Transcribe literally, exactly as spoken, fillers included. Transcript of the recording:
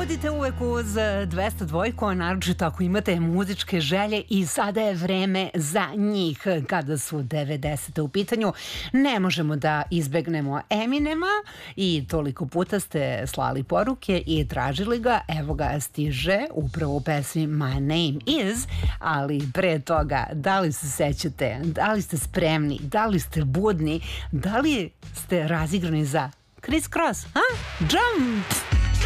Budite uvek uz dvesta dva, a naročito ako imate muzičke želje i sada je vreme za njih. Kada su devedesete u pitanju, ne možemo da izbegnemo Eminema i toliko puta ste slali poruke i tražili ga. Evo ga, stiže upravo u pesmi My Name Is, ali pre toga, da li se sećate, da li ste spremni, da li ste budni, da li ste razigrani za Criss Cross, ha? Jump!